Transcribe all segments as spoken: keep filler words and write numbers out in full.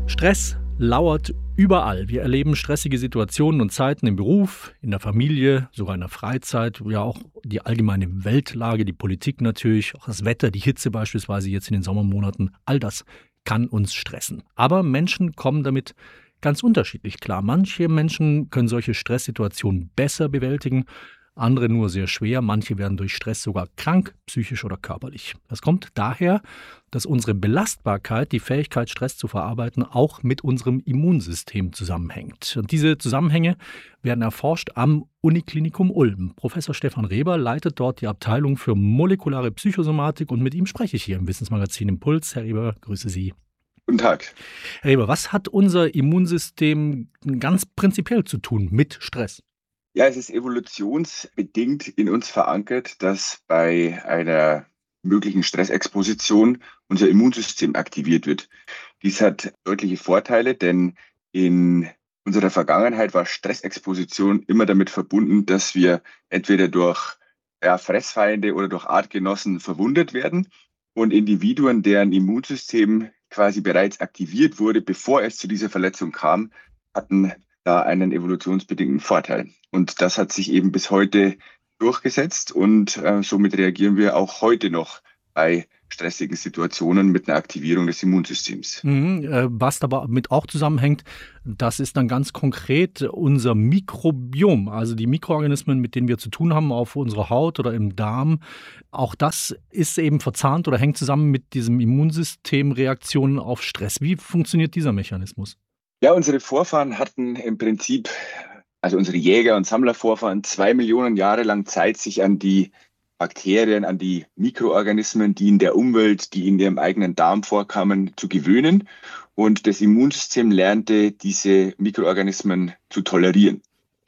Stress lauert überall. Wir erleben stressige Situationen und Zeiten im Beruf, in der Familie, sogar in der Freizeit, ja auch die allgemeine Weltlage, die Politik natürlich, auch das Wetter, die Hitze beispielsweise jetzt in den Sommermonaten. All das kann uns stressen. Aber Menschen kommen damit ganz unterschiedlich klar. Manche Menschen können solche Stresssituationen besser bewältigen, andere nur sehr schwer. Manche werden durch Stress sogar krank, psychisch oder körperlich. Das kommt daher, dass unsere Belastbarkeit, die Fähigkeit, Stress zu verarbeiten, auch mit unserem Immunsystem zusammenhängt. Und diese Zusammenhänge werden erforscht am Uniklinikum Ulm. Professor Stefan Reber leitet dort die Abteilung für molekulare Psychosomatik und mit ihm spreche ich hier im Wissensmagazin Impuls. Herr Reber, grüße Sie. Guten Tag. Herr Reber, was hat unser Immunsystem ganz prinzipiell zu tun mit Stress? Ja, es ist evolutionsbedingt in uns verankert, dass bei einer möglichen Stressexposition unser Immunsystem aktiviert wird. Dies hat deutliche Vorteile, denn in unserer Vergangenheit war Stressexposition immer damit verbunden, dass wir entweder durch ja, Fressfeinde oder durch Artgenossen verwundet werden. Und Individuen, deren Immunsystem quasi bereits aktiviert wurde, bevor es zu dieser Verletzung kam, hatten da einen evolutionsbedingten Vorteil. Und das hat sich eben bis heute durchgesetzt und äh, somit reagieren wir auch heute noch bei stressigen Situationen mit einer Aktivierung des Immunsystems. Mhm, äh, was dabei mit auch zusammenhängt, das ist dann ganz konkret unser Mikrobiom, also die Mikroorganismen, mit denen wir zu tun haben auf unserer Haut oder im Darm. Auch das ist eben verzahnt oder hängt zusammen mit diesem Immunsystemreaktionen auf Stress. Wie funktioniert dieser Mechanismus? Ja, unsere Vorfahren hatten im Prinzip, also unsere Jäger- und Sammlervorfahren, zwei Millionen Jahre lang Zeit, sich an die Bakterien, an die Mikroorganismen, die in der Umwelt, die in ihrem eigenen Darm vorkamen, zu gewöhnen. Und das Immunsystem lernte, diese Mikroorganismen zu tolerieren.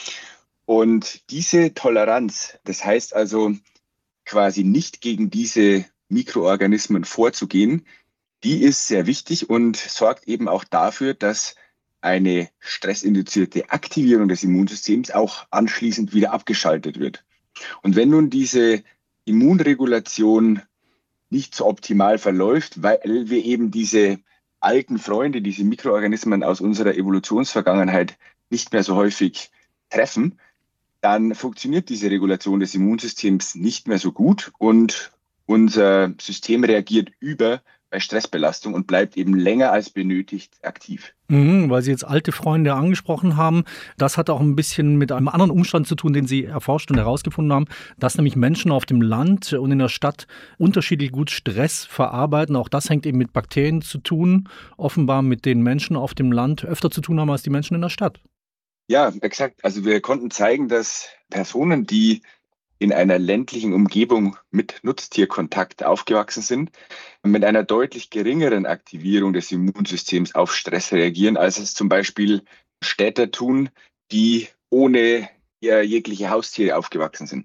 Und diese Toleranz, das heißt also quasi nicht gegen diese Mikroorganismen vorzugehen, die ist sehr wichtig und sorgt eben auch dafür, dass eine stressinduzierte Aktivierung des Immunsystems auch anschließend wieder abgeschaltet wird. Und wenn nun diese Immunregulation nicht so optimal verläuft, weil wir eben diese alten Freunde, diese Mikroorganismen aus unserer Evolutionsvergangenheit nicht mehr so häufig treffen, dann funktioniert diese Regulation des Immunsystems nicht mehr so gut und unser System reagiert über bei Stressbelastung und bleibt eben länger als benötigt aktiv. Mhm, weil Sie jetzt alte Freunde angesprochen haben. Das hat auch ein bisschen mit einem anderen Umstand zu tun, den Sie erforscht und herausgefunden haben, dass nämlich Menschen auf dem Land und in der Stadt unterschiedlich gut Stress verarbeiten. Auch das hängt eben mit Bakterien zu tun, offenbar mit den Menschen auf dem Land öfter zu tun haben als die Menschen in der Stadt. Ja, exakt. Also wir konnten zeigen, dass Personen, die in einer ländlichen Umgebung mit Nutztierkontakt aufgewachsen sind, mit einer deutlich geringeren Aktivierung des Immunsystems auf Stress reagieren, als es zum Beispiel Städter tun, die ohne jegliche Haustiere aufgewachsen sind.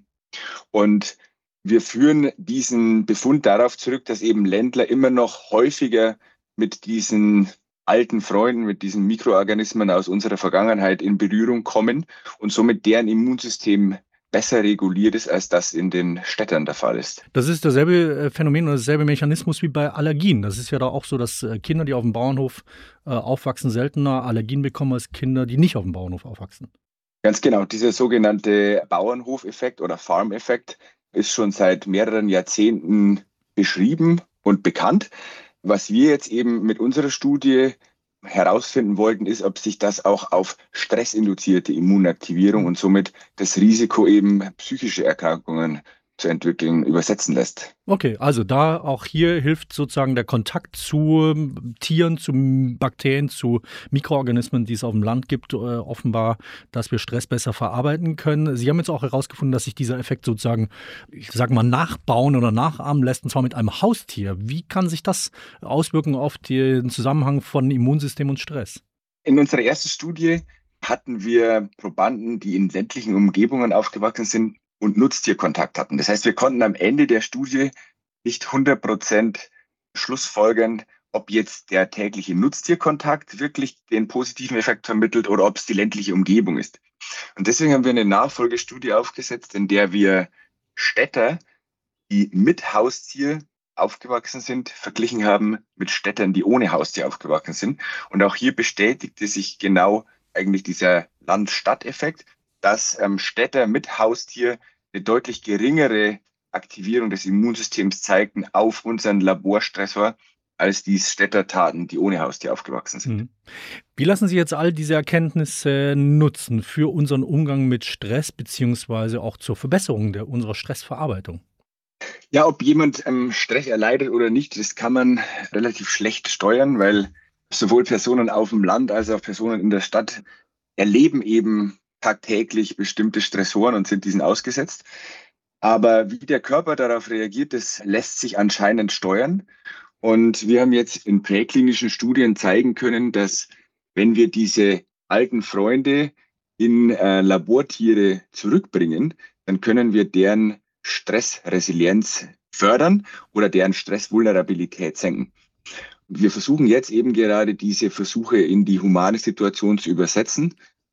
Und wir führen diesen Befund darauf zurück, dass eben Ländler immer noch häufiger mit diesen alten Freunden, mit diesen Mikroorganismen aus unserer Vergangenheit in Berührung kommen und somit deren Immunsystem besser reguliert ist, als das in den Städtern der Fall ist. Das ist dasselbe Phänomen oder dasselbe Mechanismus wie bei Allergien. Das ist ja da auch so, dass Kinder, die auf dem Bauernhof äh, aufwachsen, seltener Allergien bekommen als Kinder, die nicht auf dem Bauernhof aufwachsen. Ganz genau. Dieser sogenannte Bauernhofeffekt oder Farm-Effekt ist schon seit mehreren Jahrzehnten beschrieben und bekannt. Was wir jetzt eben mit unserer Studie herausfinden wollten, ist, ob sich das auch auf stressinduzierte Immunaktivierung und somit das Risiko eben psychische Erkrankungen zu entwickeln übersetzen lässt. Okay, also da auch hier hilft sozusagen der Kontakt zu Tieren, zu Bakterien, zu Mikroorganismen, die es auf dem Land gibt, äh, offenbar, dass wir Stress besser verarbeiten können. Sie haben jetzt auch herausgefunden, dass sich dieser Effekt sozusagen, ich sag mal, nachbauen oder nachahmen lässt, und zwar mit einem Haustier. Wie kann sich das auswirken auf den Zusammenhang von Immunsystem und Stress? In unserer ersten Studie hatten wir Probanden, die in ländlichen Umgebungen aufgewachsen sind und Nutztierkontakt hatten. Das heißt, wir konnten am Ende der Studie nicht hundert Prozent schlussfolgern, ob jetzt der tägliche Nutztierkontakt wirklich den positiven Effekt vermittelt oder ob es die ländliche Umgebung ist. Und deswegen haben wir eine Nachfolgestudie aufgesetzt, in der wir Städter, die mit Haustier aufgewachsen sind, verglichen haben mit Städtern, die ohne Haustier aufgewachsen sind. Und auch hier bestätigte sich genau eigentlich dieser Land-Stadt-Effekt, dass ähm, Städter mit Haustier eine deutlich geringere Aktivierung des Immunsystems zeigten auf unseren Laborstressor, als dies Städter taten, die ohne Haustier aufgewachsen sind. Mhm. Wie lassen Sie jetzt all diese Erkenntnisse nutzen für unseren Umgang mit Stress beziehungsweise auch zur Verbesserung der, unserer Stressverarbeitung? Ja, ob jemand ähm, Stress erleidet oder nicht, das kann man relativ schlecht steuern, weil sowohl Personen auf dem Land als auch Personen in der Stadt erleben eben tagtäglich bestimmte Stressoren und sind diesen ausgesetzt. Aber wie der Körper darauf reagiert, das lässt sich anscheinend steuern. Und wir haben jetzt in präklinischen Studien zeigen können, dass wenn wir diese alten Freunde in äh, Labortiere zurückbringen, dann können wir deren Stressresilienz fördern oder deren Stressvulnerabilität senken. Wir versuchen jetzt eben gerade diese Versuche in die humane Situation zu übersetzen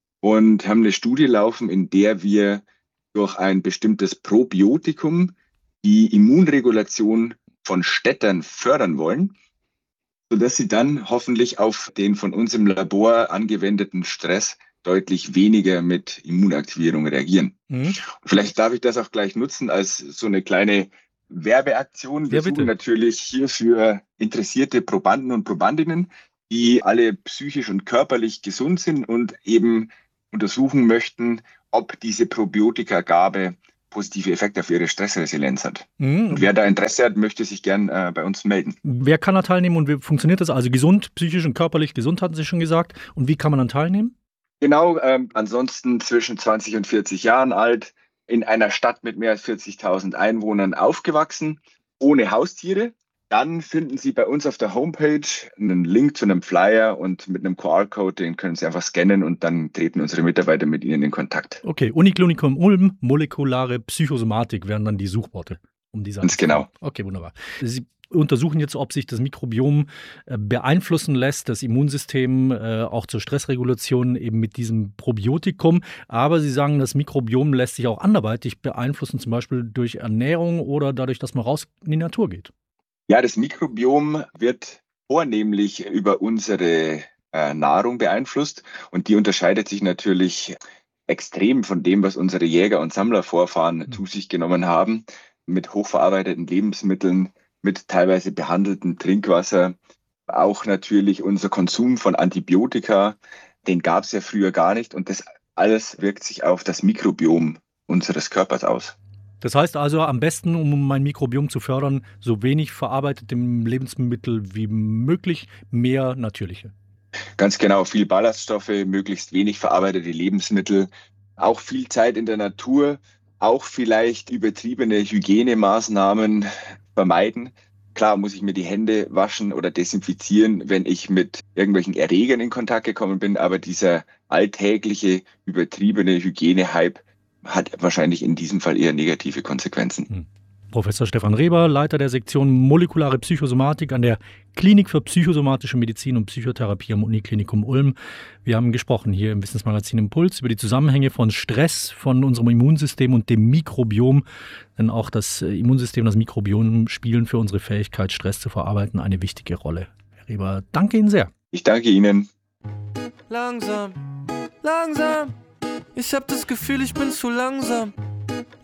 und haben eine Studie laufen, in der wir durch ein bestimmtes Probiotikum die Immunregulation von Städtern fördern wollen, sodass sie dann hoffentlich auf den von uns im Labor angewendeten Stress deutlich weniger mit Immunaktivierung reagieren. Mhm. Vielleicht darf ich das auch gleich nutzen als so eine kleine Werbeaktion. Wir ja, suchen natürlich hier für interessierte Probanden und Probandinnen, die alle psychisch und körperlich gesund sind und eben untersuchen möchten, ob diese Probiotikagabe positive Effekte auf ihre Stressresilienz hat. Mhm. Und wer da Interesse hat, möchte sich gern äh, bei uns melden. Wer kann da teilnehmen und wie funktioniert das? Also gesund, psychisch und körperlich gesund, hatten Sie schon gesagt. Und wie kann man dann teilnehmen? Genau, ähm, ansonsten zwischen zwanzig und vierzig Jahren alt, in einer Stadt mit mehr als vierzigtausend Einwohnern aufgewachsen, ohne Haustiere. Dann finden Sie bei uns auf der Homepage einen Link zu einem Flyer und mit einem Q R-Code, den können Sie einfach scannen und dann treten unsere Mitarbeiter mit Ihnen in Kontakt. Okay, Uniklinikum Ulm, molekulare Psychosomatik wären dann die Suchworte. Um die Ganz genau. Okay, wunderbar. Sie untersuchen jetzt, ob sich das Mikrobiom beeinflussen lässt, das Immunsystem äh, auch zur Stressregulation eben mit diesem Probiotikum. Aber Sie sagen, das Mikrobiom lässt sich auch anderweitig beeinflussen, zum Beispiel durch Ernährung oder dadurch, dass man raus in die Natur geht. Ja, das Mikrobiom wird vornehmlich über unsere äh, Nahrung beeinflusst und die unterscheidet sich natürlich extrem von dem, was unsere Jäger- und Sammlervorfahren mhm. zu sich genommen haben, mit hochverarbeiteten Lebensmitteln, mit teilweise behandeltem Trinkwasser, auch natürlich unser Konsum von Antibiotika, den gab es ja früher gar nicht und das alles wirkt sich auf das Mikrobiom unseres Körpers aus. Das heißt also, am besten, um mein Mikrobiom zu fördern, so wenig verarbeitete Lebensmittel wie möglich, mehr natürliche. Ganz genau, viel Ballaststoffe, möglichst wenig verarbeitete Lebensmittel, auch viel Zeit in der Natur, auch vielleicht übertriebene Hygienemaßnahmen vermeiden. Klar muss ich mir die Hände waschen oder desinfizieren, wenn ich mit irgendwelchen Erregern in Kontakt gekommen bin, aber dieser alltägliche, übertriebene Hygienehype hat wahrscheinlich in diesem Fall eher negative Konsequenzen. Hm. Professor Stefan Reber, Leiter der Sektion Molekulare Psychosomatik an der Klinik für psychosomatische Medizin und Psychotherapie am Uniklinikum Ulm. Wir haben gesprochen hier im Wissensmagazin Impuls über die Zusammenhänge von Stress, von unserem Immunsystem und dem Mikrobiom. Denn auch das Immunsystem und das Mikrobiom spielen für unsere Fähigkeit, Stress zu verarbeiten, eine wichtige Rolle. Herr Reber, danke Ihnen sehr. Ich danke Ihnen. Langsam, langsam. Ich hab das Gefühl, ich bin zu langsam.